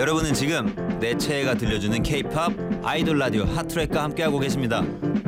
여러분은 지금 내 최애가 들려주는 K-팝 아이돌 라디오 핫트랙과 함께하고 계십니다.